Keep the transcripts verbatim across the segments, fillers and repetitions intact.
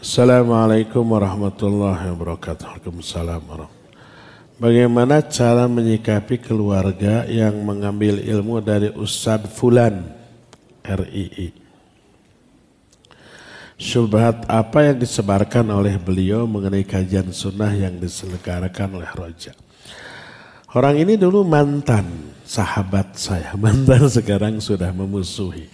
Assalamualaikum warahmatullahi wabarakatuh. Waalaikumsalam warahmatullahi wabarakatuh. Bagaimana cara menyikapi keluarga yang mengambil ilmu dari Ustadz Fulan R I I? Syubhat apa yang disebarkan oleh beliau mengenai kajian sunnah yang diselenggarakan oleh Roja? Orang ini dulu mantan sahabat saya, mantan sekarang sudah memusuhi.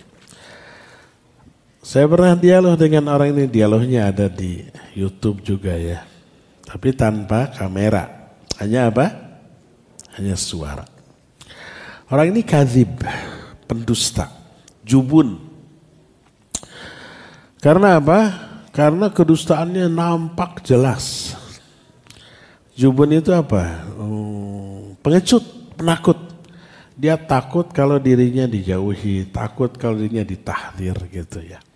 Saya pernah dialog dengan orang ini, dialognya ada di YouTube juga ya. Tapi tanpa kamera. Hanya apa? Hanya suara. Orang ini kadzib, pendusta, jubun. Karena apa? Karena kedustaannya nampak jelas. Jubun itu apa? Pengecut, penakut. Dia takut kalau dirinya dijauhi, takut kalau dirinya ditahdir gitu ya.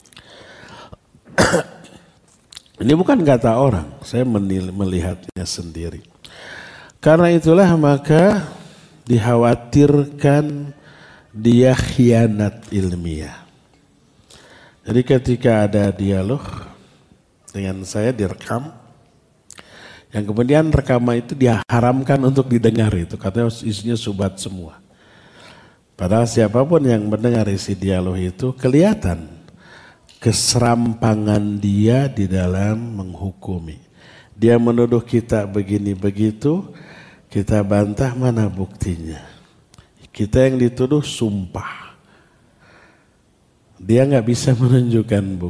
Ini bukan kata orang, saya melihatnya sendiri. Karena itulah maka dikhawatirkan dia khianat ilmiah. Jadi ketika ada dialog dengan saya direkam, yang kemudian rekaman itu diharamkan untuk didengar, itu katanya isinya subhat semua. Padahal siapapun yang mendengar isi dialog itu kelihatan keserampangan dia di dalam menghukumi. Dia menuduh kita begini begitu, kita bantah mana buktinya. Kita yang dituduh sumpah. Dia nggak bisa menunjukkan bukti.